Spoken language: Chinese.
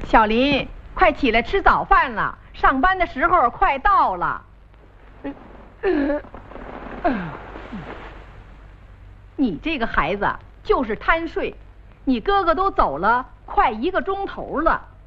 小林，快起来吃早饭了，上班的时候快到了。你这个孩子就是贪睡，你哥哥都走了快1个钟头了。